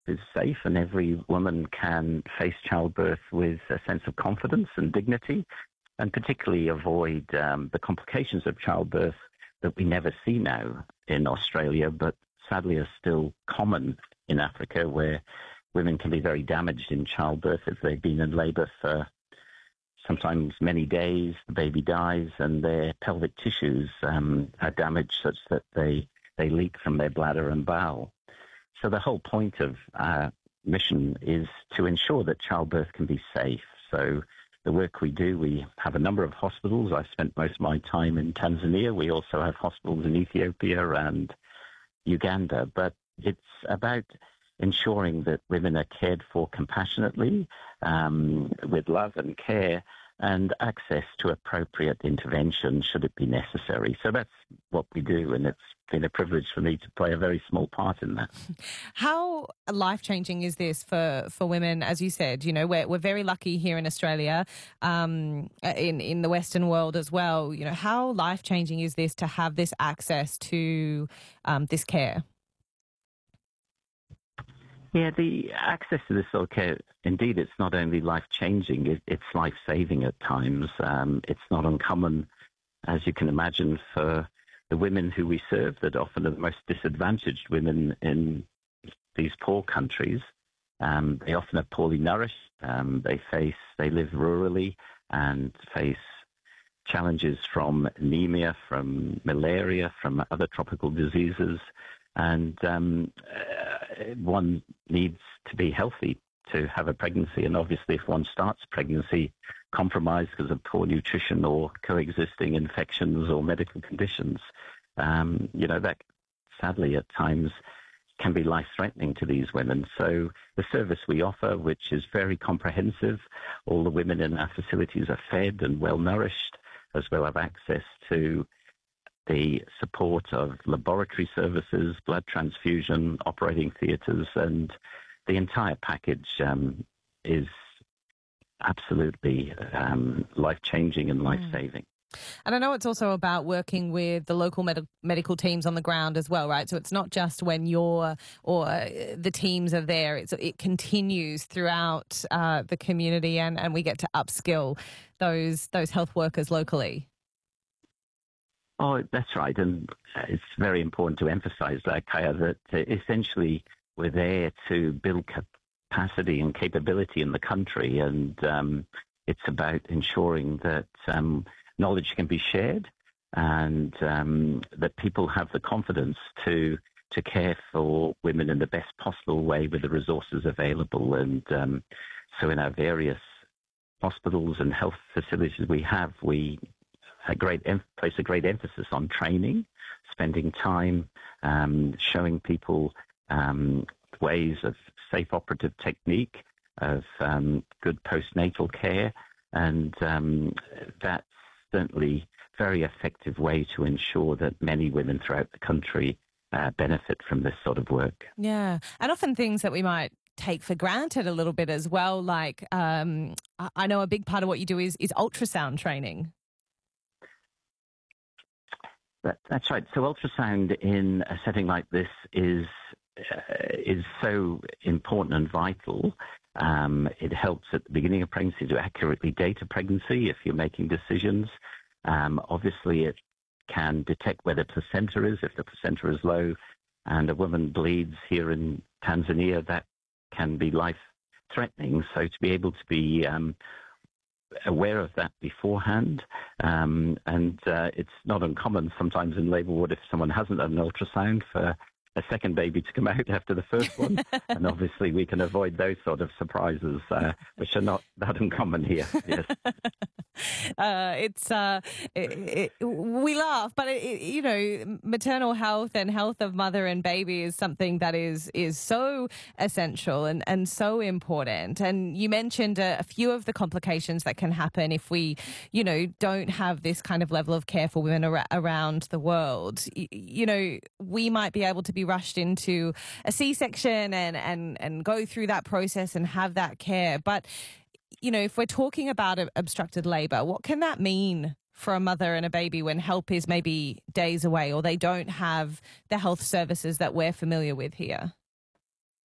is safe and every woman can face childbirth with a sense of confidence and dignity, and particularly avoid the complications of childbirth that we never see now in Australia, but sadly are still common in Africa, where women can be very damaged in childbirth if they've been in labour for sometimes many days, the baby dies, and their pelvic tissues are damaged such that they leak from their bladder and bowel. So the whole point of our mission is to ensure that childbirth can be safe. So the work we do, we have a number of hospitals. I've spent most of my time in Tanzania. We also have hospitals in Ethiopia and Uganda. But it's about ensuring that women are cared for compassionately, with love and care, and access to appropriate intervention should it be necessary. So that's what we do, and it's been a privilege for me to play a very small part in that. How life-changing is this for women? As you said, you know, we're very lucky here in Australia, in the Western world as well. You know, how life-changing is this to have this access to this care? Yeah, the access to this sort of care, indeed, it's not only life-changing, it's life-saving at times. It's not uncommon, as you can imagine, for the women who we serve that often are the most disadvantaged women in these poor countries. They often are poorly nourished. They live rurally and face challenges from anemia, from malaria, from other tropical diseases. And one needs to be healthy to have a pregnancy. And obviously, if one starts pregnancy compromised because of poor nutrition or coexisting infections or medical conditions, you know, that sadly at times can be life-threatening to these women. So the service we offer, which is very comprehensive, all the women in our facilities are fed and well-nourished, as well as access to the support of laboratory services, blood transfusion, operating theatres, and the entire package is absolutely life-changing and life-saving. And I know it's also about working with the local medical teams on the ground as well, right? So it's not just when you're or the teams are there. It continues throughout the community, and we get to upskill those health workers locally. Oh, that's right. And it's very important to emphasize that, Kaya, that essentially we're there to build capacity and capability in the country. And it's about ensuring that knowledge can be shared and that people have the confidence to care for women in the best possible way with the resources available. And so in our various hospitals and health facilities we have, we place a great emphasis on training, spending time showing people ways of safe operative technique, of good postnatal care, and that's certainly a very effective way to ensure that many women throughout the country benefit from this sort of work. Yeah, and often things that we might take for granted a little bit as well, like I know a big part of what you do is ultrasound training. That's right. So ultrasound in a setting like this is so important and vital. It helps at the beginning of pregnancy to accurately date a pregnancy if you're making decisions. Obviously, it can detect where the placenta is. If the placenta is low and a woman bleeds here in Tanzania, that can be life-threatening. So to be able to be aware of that beforehand, and it's not uncommon sometimes in labour ward if someone hasn't done an ultrasound for a second baby to come out after the first one, and obviously we can avoid those sort of surprises, which are not that uncommon here. Yes. We laugh, but you know, maternal health and health of mother and baby is something that is so essential and so important. And you mentioned a few of the complications that can happen if we, you know, don't have this kind of level of care for women around the world. You know, we might be able to be rushed into a C-section and go through that process and have that care, but you know, if we're talking about obstructed labour, what can that mean for a mother and a baby when help is maybe days away or they don't have the health services that we're familiar with here?